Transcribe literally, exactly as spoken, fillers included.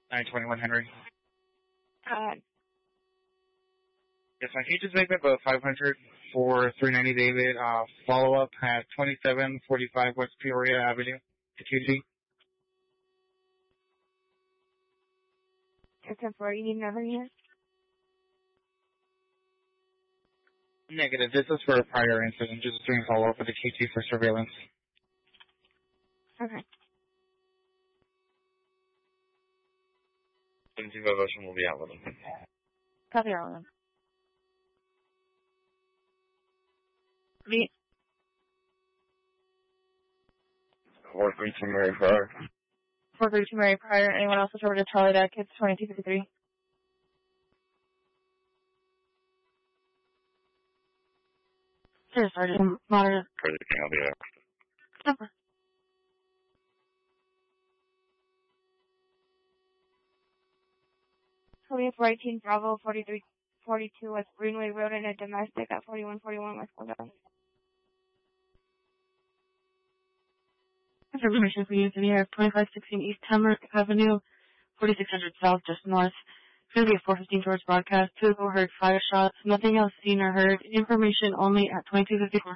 nine twenty-one Henry. Uh, Yes, my Can you just make that about five hundred for three ninety David, uh, follow-up at twenty-seven forty-five West Peoria Avenue, Q G. it's ten four, you need another here? Negative. This is for a prior incident, just doing follow-up with the Q T for surveillance. Okay. seventeen five Ocean will be out with them. Copy all of them. Me. four three two Mary Pryor. four three two Mary Pryor. Anyone else over to Charlie Deck? It's twenty-two fifty-three. Sure, Sergeant. Monitor. Everything I'll be there. Number. Police eighteen Bravo forty-three forty-two West Greenway Road in a domestic at forty-one forty-one West Coldown. Information for you today are twenty-five sixteen East Hamlet Avenue, forty-six hundred South, just north. It's going to be a four fifteen towards broadcast. Two people heard fire shots. Nothing else seen or heard. Information only at twenty-two fifty-four.